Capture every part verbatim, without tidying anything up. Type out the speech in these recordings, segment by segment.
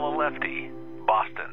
Follow Lefty, Boston.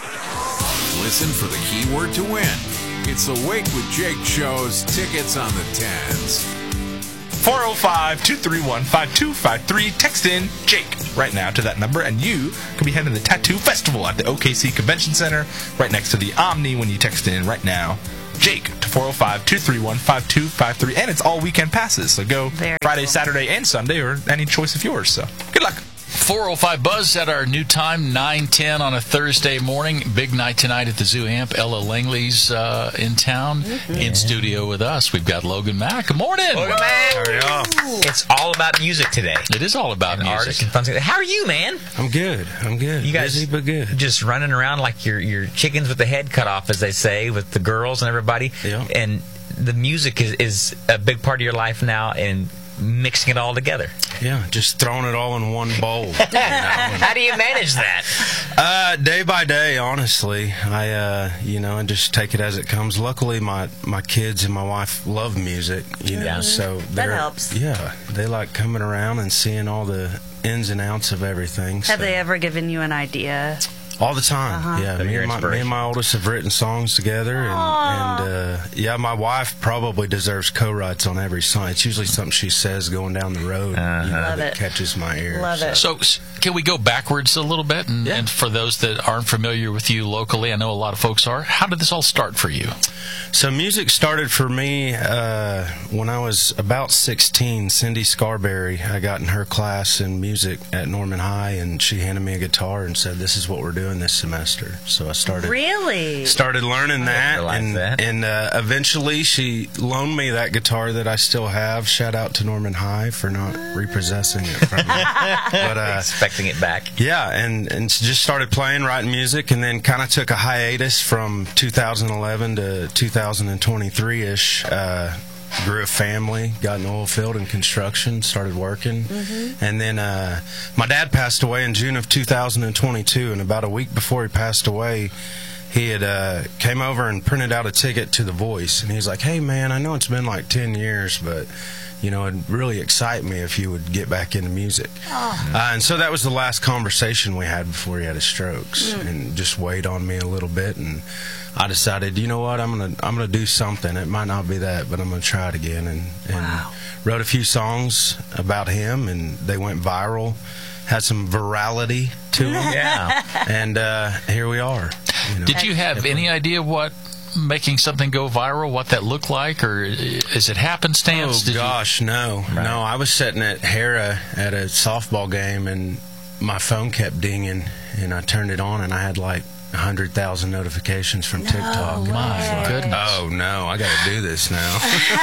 Listen for the keyword to win. It's the Wake with Jake show's tickets on the tens. four oh five, two three one, five two five three. Text in Jake right now to that number, and you can be heading to the Tattoo Festival at the O K C Convention Center right next to the Omni when you text in right now. Jake to four oh five, two three one, five two five three. And it's all weekend passes, so go Very Friday, cool. Saturday, and Sunday, or any choice of yours. So good luck. four oh five Buzz at our new time, nine ten on a Thursday morning. Big night tonight at the Zoo Amp. Ella Langley's uh, in town, mm-hmm. in studio with us. We've got Logan Mack. Good morning. Logan Mack. How are y'all? It's all about music today. It is all about and music. artists and fun. How are you, man? I'm good. I'm good. You guys busy but good. Just running around like your your chickens with the head cut off, as they say, with the girls and everybody. Yeah. And the music is, is a big part of your life now, and mixing it all together. Yeah, just throwing it all in one bowl. You know? How do you manage that? Uh, day by day, honestly. I, uh, you know, I just take it as it comes. Luckily, my, my kids and my wife love music, you know, Yeah. so That they're- helps. Yeah, they like coming around and seeing all the ins and outs of everything. Have so. they ever given you an idea? All the time, Uh-huh. yeah. They're Me your and, my, me inspiration. and my oldest have written songs together, and, and uh, yeah, my wife probably deserves co-writes on every song. It's usually something she says going down the road, Uh-huh. you know, Love that it. catches my ear. Love so. it. So, s- can we go backwards a little bit? And, Yeah. and for those that aren't familiar with you locally, I know a lot of folks are. How did this all start for you? So music started for me uh, when I was about sixteen. Cindy Scarberry, I got in her class in music at Norman High, and she handed me a guitar and said, "This is what we're doing this semester." So I started Really? started learning that, realize and that. and uh, eventually she loaned me that guitar that I still have. Shout out to Norman High for not repossessing it from me. But uh, Expecting it back. yeah, and, and just started playing, writing music, and then kind of took a hiatus from two thousand eleven to two thousand twenty-three-ish. Uh, grew a family, got in the oil field and construction, started working. Mm-hmm. And then uh, my dad passed away in June of two thousand twenty-two, and about a week before he passed away, he had uh, came over and printed out a ticket to The Voice, and he was like, "Hey, man, I know it's been like ten years, but you know, it'd really excite me if you would get back into music." Oh. Uh, and so that was the last conversation we had before he had his strokes, Mm. and just weighed on me a little bit. And I decided, you know what, I'm gonna I'm gonna do something. It might not be that, but I'm gonna try it again. And, and Wow. wrote a few songs about him, and they went viral. Had some virality to them, Yeah. and uh, here we are. You know. Did you have any idea what making something go viral, what that looked like, or is it happenstance? Oh Did you- gosh, no, Right. no. I was sitting at Hera at a softball game, and my phone kept dinging, and I turned it on, and I had like a hundred thousand notifications from TikTok. My goodness. Oh no, I got to do this now.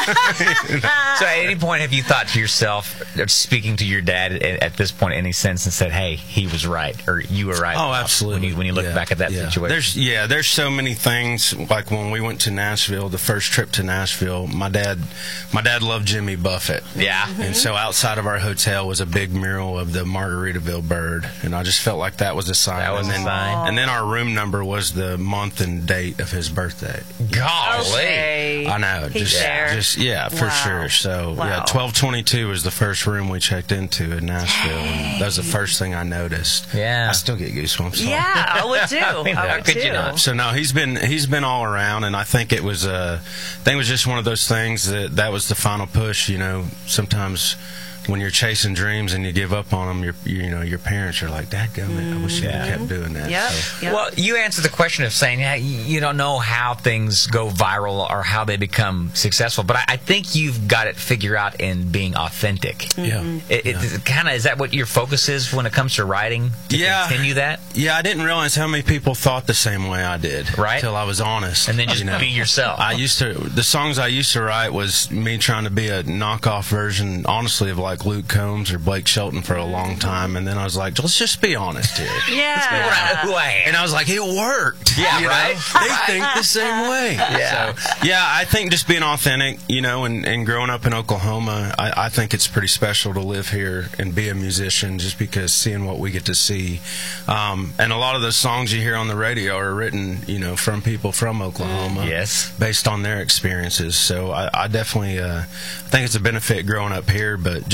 So at any point have you thought to yourself, or speaking to your dad at, at this point in any sense, and said, "Hey, he was right," or "You were right"? Oh, absolutely. When you when you look Yeah, back at that yeah. situation. There's yeah, there's so many things. Like when we went to Nashville, the first trip to Nashville, my dad, my dad loved Jimmy Buffett. Yeah. And so outside of our hotel was a big mural of the Margaritaville bird, and I just felt like that was a sign. That was and a then, sign. And then our room number was the month and date of his birthday. Golly. Okay. I know, He's just, there. just yeah, for Wow. sure. So Wow. yeah, twelve twenty-two was the first room we checked into in Nashville, and that was the first thing I noticed. Yeah. I still get goosebumps. Yeah, I would too. I would How could you too. not? So no, he's been he's been all around, and I think it was uh, I think it was just one of those things that that was the final push. You know, sometimes when you're chasing dreams and you give up on them, your you know your parents are like, "Dadgummit, I wish you Yeah. had kept doing that." Yep. So, Yep. Well, you answered the question of saying, yeah, you don't know how things go viral or how they become successful, but I, I think you've got it figured out in being authentic. yeah, It, it, yeah. kind of is that what your focus is when it comes to writing? To Yeah. continue that, Yeah, I didn't realize how many people thought the same way I did, Right. Till I was honest, and then just you know. be yourself. I used to the songs I used to write was me trying to be a knockoff version, honestly, of like Luke Combs or Blake Shelton for a long time, and then I was like, let's just be honest here. Yeah. Who I am. And I was like, it worked. Yeah, You know? right? They think the same way. Yeah. So, yeah, I think just being authentic, you know, and, and growing up in Oklahoma, I, I think it's pretty special to live here and be a musician just because seeing what we get to see. Um, and a lot of the songs you hear on the radio are written, you know, from people from Oklahoma. Yes. Based on their experiences. So I, I definitely uh, I think it's a benefit growing up here, but just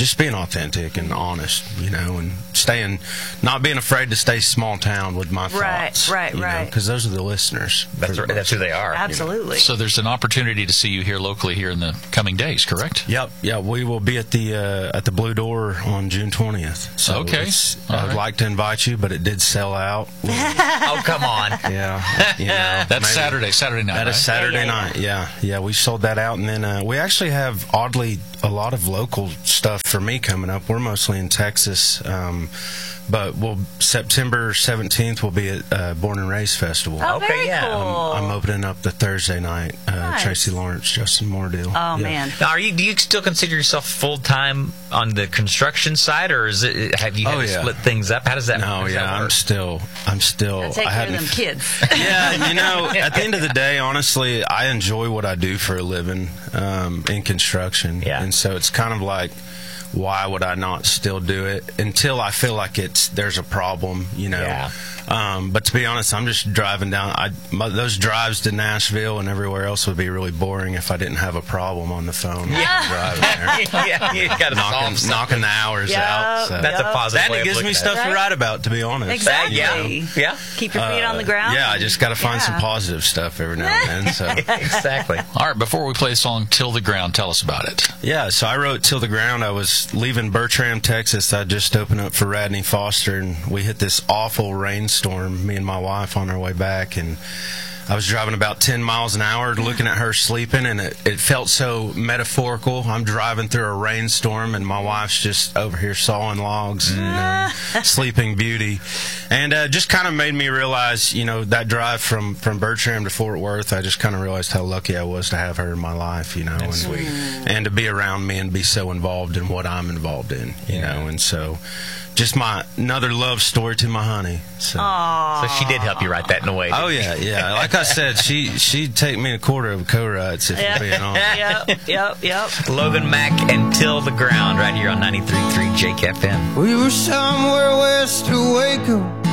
just being authentic and honest, you know, and staying, not being afraid to stay small town with my Right, thoughts. right, right. Because those are the listeners. That's right, that's who they are. Absolutely. So there's an opportunity to see you here locally here in the coming days, correct? Yep, yeah, we will be at the uh, at the Blue Door on June twentieth. So Okay. it's- All I'd right. like to invite you, but it did sell out. Oh, come on. Yeah, you know, That's maybe- Saturday, Saturday night. That is right? Saturday Yeah, yeah, night. Yeah, yeah, we sold that out, and then uh, we actually have oddly a lot of local stuff for me coming up. We're mostly in Texas, um, but we'll September seventeenth we'll be at uh, Born and Raised Festival. Oh, Okay, very yeah. cool. I'm opening up the Thursday night. Uh, Nice. Tracy Lawrence, Justin Moore deal. Oh, Yeah. man. Now, are you? Do you still consider yourself full time on the construction side, or is it? Have you had Oh, to yeah. split things up? How does that? No, how does yeah, that I'm work? still, I'm still. Gotta take I care of hadn't them kids. Yeah, you know, at the end of the day, honestly, I enjoy what I do for a living um, in construction. Yeah. And so it's kind of like, why would I not still do it until I feel like it's there's a problem, you know? Yeah. Um, but to be honest, I'm just driving down. I, my, those drives to Nashville and everywhere else would be really boring if I didn't have a problem on the phone. Yeah. Driving there. yeah, you got to solve knocking, something. knocking the hours Yep. out. So. That's a Yep. positive That way and it of gives me looking at stuff it. to write about, to be honest. Exactly. Yeah. Yeah. Keep your feet on the ground. Yeah, I just got to find some Yeah. positive stuff every now and then. So. Exactly. All right, before we play the song Till the Ground, tell us about it. Yeah, so I wrote Till the Ground. I was leaving Bertram, Texas. I just opened up for Radney Foster, and we hit this awful rainstorm, me and my wife on our way back, and I was driving about ten miles an hour looking at her sleeping, and it, it felt so metaphorical. I'm driving through a rainstorm, and my wife's just over here sawing logs, you know, sleeping beauty. And uh, just kind of made me realize, you know, that drive from, from Bertram to Fort Worth, I just kind of realized how lucky I was to have her in my life, you know, and, sweet. and to be around me and be so involved in what I'm involved in, you Yeah. know. And so just my another love story to my honey. So. So she did help you write that in a way. Oh yeah, yeah. Like I said, she she'd take me a quarter of co-writes if Yeah. I'm being honest. Yep, yep, yep. Logan Mack and Till the Ground right here on ninety-three point three Jake F M. We were somewhere west of Waco,